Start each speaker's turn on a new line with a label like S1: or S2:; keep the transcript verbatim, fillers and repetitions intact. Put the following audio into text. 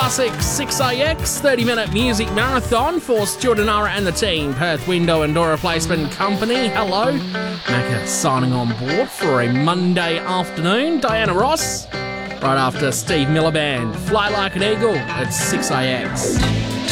S1: Classic six A X thirty minute music marathon for Stuart and Nara and the team. Perth Window and Door Replacement Company. Hello. Macca signing on board for a Monday afternoon. Diana Ross. Right after Steve Miller Band. Fly Like an Eagle at six A X.